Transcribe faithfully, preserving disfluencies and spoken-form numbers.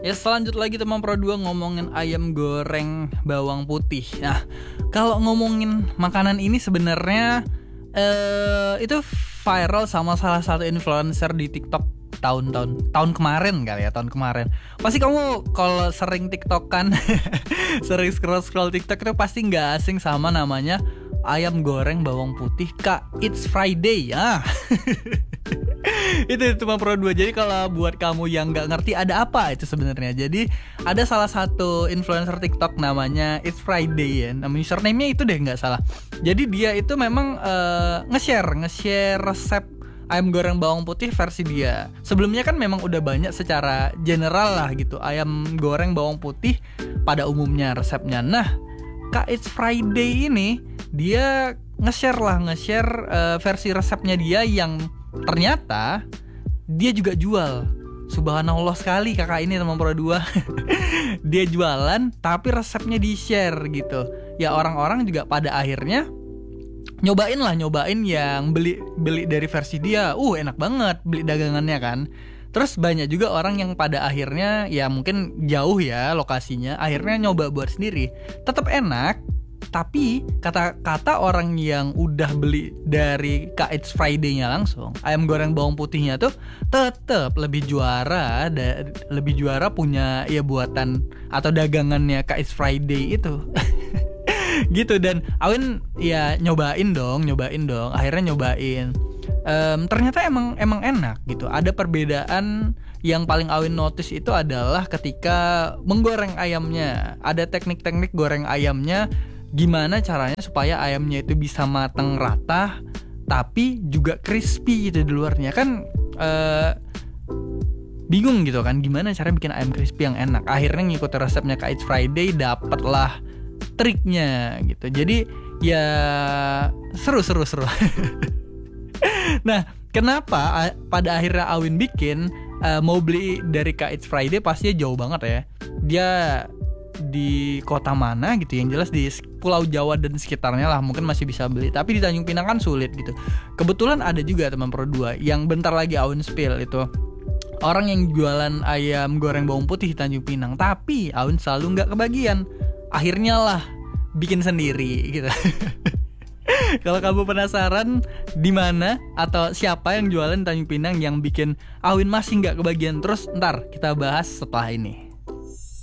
Ya selanjut lagi teman Pro dua ngomongin ayam goreng bawang putih. Nah, kalau ngomongin makanan ini sebenarnya eh, itu viral sama salah satu influencer di TikTok tahun-tahun tahun kemarin kali ya, tahun kemarin. Pasti kamu kalau sering TikTokan, sering scroll-scroll TikTok itu pasti nggak asing sama namanya ayam goreng bawang putih Kak It's Friday ya. Itu cuma Pro dua. Jadi kalau buat kamu yang nggak ngerti ada apa itu sebenarnya, jadi ada salah satu influencer TikTok namanya It's Friday ya, nama username-nya itu deh nggak salah. Jadi dia itu memang uh, nge-share nge-share resep ayam goreng bawang putih versi dia. Sebelumnya kan memang udah banyak secara general lah gitu ayam goreng bawang putih pada umumnya resepnya. Nah, Kak It's Friday ini dia nge-share lah nge-share uh, versi resepnya dia yang ternyata dia juga jual. Subhanallah sekali kakak ini teman Pro dua. Dia jualan tapi resepnya di-share gitu. Ya orang-orang juga pada akhirnya nyobain lah, nyobain yang beli beli dari versi dia. Uh, enak banget beli dagangannya kan. Terus banyak juga orang yang pada akhirnya ya mungkin jauh ya lokasinya, akhirnya nyoba buat sendiri. Tetap enak. Tapi kata-kata orang yang udah beli dari Kak It's Friday-nya langsung, ayam goreng bawang putihnya tuh tetap lebih juara, da- lebih juara punya ya buatan atau dagangannya Kak It's Friday itu. Gitu. Dan Awin ya nyobain dong, nyobain dong. Akhirnya nyobain. Um, ternyata emang emang enak gitu. Ada perbedaan yang paling Awin notice itu adalah ketika menggoreng ayamnya. Ada teknik-teknik goreng ayamnya. Gimana caranya supaya ayamnya itu bisa matang rata tapi juga crispy gitu di luarnya. Kan uh, bingung gitu kan gimana cara bikin ayam crispy yang enak. Akhirnya ngikut resepnya Kak It's Friday, dapatlah triknya gitu. Jadi ya seru seru seru. Nah, kenapa pada akhirnya Awin bikin uh, mau beli dari Kak It's Friday pastinya jauh banget ya. Dia di kota mana gitu, yang jelas di Pulau Jawa dan sekitarnya lah mungkin masih bisa beli, tapi di Tanjung Pinang kan sulit gitu. Kebetulan ada juga teman Pro dua yang bentar lagi Awin spill itu orang yang jualan ayam goreng bawang putih di Tanjung Pinang, tapi Awin selalu nggak kebagian. Akhirnya lah bikin sendiri gitu. Kalau kamu penasaran di mana atau siapa yang jualan di Tanjung Pinang yang bikin Awin masih nggak kebagian, terus ntar kita bahas setelah ini.